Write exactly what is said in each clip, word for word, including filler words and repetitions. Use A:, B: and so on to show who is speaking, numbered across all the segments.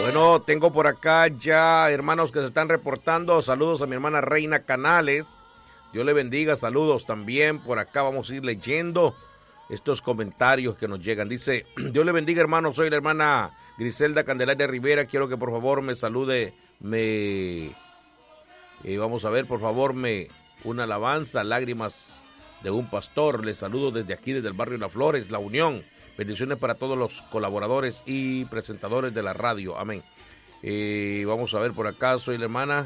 A: Bueno, tengo por acá ya hermanos que se están reportando. Saludos a mi hermana Reina Canales. Dios le bendiga, saludos también. Por acá vamos a ir leyendo estos comentarios que nos llegan. Dice, Dios le bendiga, hermano, soy la hermana Griselda Candelaria Rivera. Quiero que por favor me salude, me... Eh, vamos a ver, por favor, me una alabanza, lágrimas de un pastor. Les saludo desde aquí, desde el barrio Las Flores, La Unión. Bendiciones para todos los colaboradores y presentadores de la radio. Amén. Eh, vamos a ver por acá, soy la hermana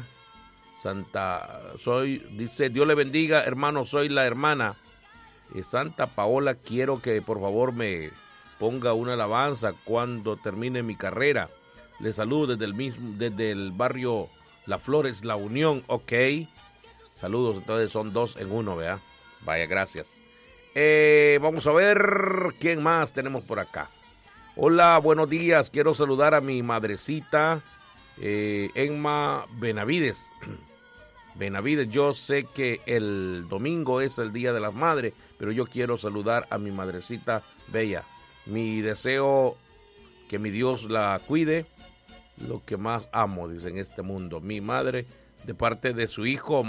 A: Santa, soy, dice, Dios le bendiga, hermano, soy la hermana eh, Santa Paola. Quiero que por favor me ponga una alabanza cuando termine mi carrera. Les saludo desde el mismo, desde el barrio Las Flores, La Unión. Ok. Saludos, entonces son dos en uno, ¿verdad? Vaya, gracias. Eh, vamos a ver quién más tenemos por acá. Hola, buenos días. Quiero saludar a mi madrecita, eh, Emma Benavides. Benavides, yo sé que el domingo es el Día de las Madres, pero yo quiero saludar a mi madrecita bella. Mi deseo que mi Dios la cuide, lo que más amo, dice, en este mundo. Mi madre, de parte de su hijo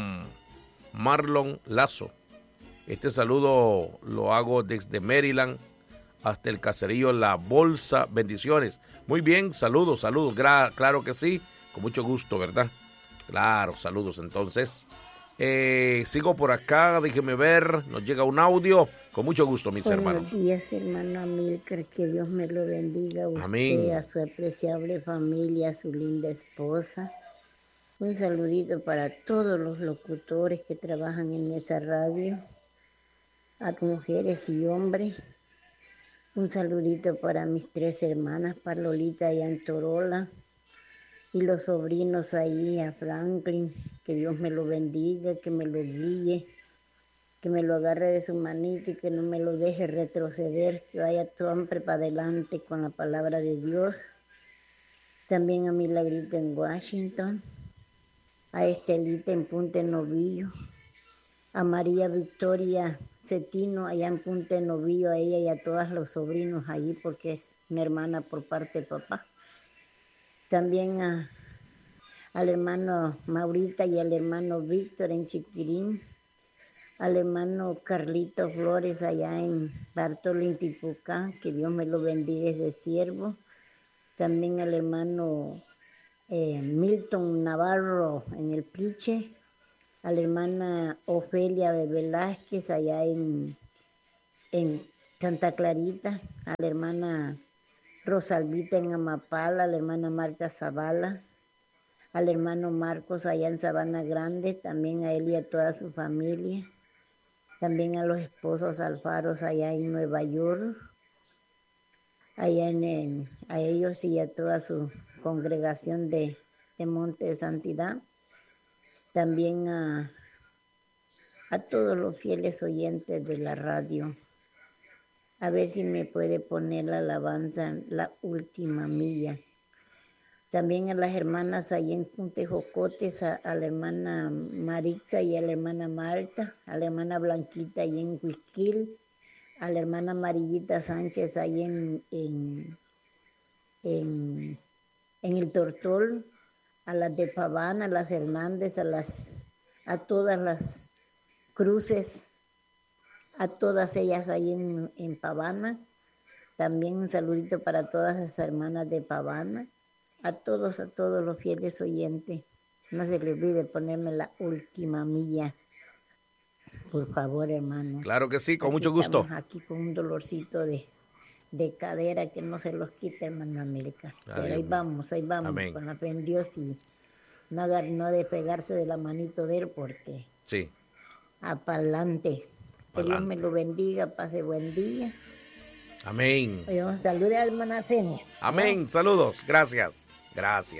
A: Marlon Lazo. Este saludo lo hago desde Maryland hasta el caserío La Bolsa. Bendiciones. Muy bien, saludos, saludos. Gra- claro que sí, con mucho gusto, ¿verdad? Claro, saludos entonces. Eh, sigo por acá, déjeme ver, nos llega un audio. Con mucho gusto, mis
B: Buenos
A: hermanos.
B: Buenos días, hermano Amílcar, que Dios me lo bendiga a usted,
A: Amén.
B: a su apreciable familia, a su linda esposa. Un saludito para todos los locutores que trabajan en esa radio, a mujeres y hombres. Un saludito para mis tres hermanas, Palolita y Antorola, y los sobrinos ahí, a Franklin. Que Dios me lo bendiga, que me lo guíe, que me lo agarre de su manito y que no me lo deje retroceder, que vaya siempre para adelante con la palabra de Dios. También a Milagrita en Washington, a Estelita en Punta Novillo, a María Victoria Cetino allá en Punta Novillo, a ella y a todos los sobrinos allí, porque es una hermana por parte de papá. También a, al hermano Maurita y al hermano Víctor en Chiquirín, al hermano Carlito Flores allá en Bartolín Tipucá, que Dios me lo bendiga desde siervo. También al hermano eh, Milton Navarro en el Piche, a la hermana Ofelia de Velázquez allá en, en Santa Clarita, a la hermana Rosalvita en Amapala, a la hermana Marta Zavala, al hermano Marcos allá en Sabana Grande, también a él y a toda su familia, también a los esposos Alfaros allá en Nueva York, allá en, en a ellos y a toda su congregación de, de Monte de Santidad, también a, a todos los fieles oyentes de la radio. A ver si me puede poner la alabanza, La Última Milla. También a las hermanas ahí en Puntejocotes, a, a la hermana Marixa y a la hermana Marta, a la hermana Blanquita ahí en Huiquil, a la hermana Amarillita Sánchez ahí en, en, en, en el Tortol, a las de Paván, a las Hernández, a, las, a todas las Cruces, a todas ellas ahí en, en Pavana. También un saludito para todas las hermanas de Pavana. A todos, a todos los fieles oyentes. No se le olvide ponerme La Última Milla. Por favor, hermano.
A: Claro que sí, con
B: aquí
A: mucho gusto.
B: Estamos aquí con un dolorcito de, de cadera que no se los quita, hermano América. Pero ahí
A: mío.
B: vamos, ahí vamos,
A: Amén.
B: con la fe en Dios y no, agar, no despegarse de la manito de él porque...
A: Sí.
B: Apalante. Que Dios me lo bendiga, pase buen día.
A: Amén.
B: Oye, salude a hermana Senia.
A: Amén, saludos, gracias, gracias.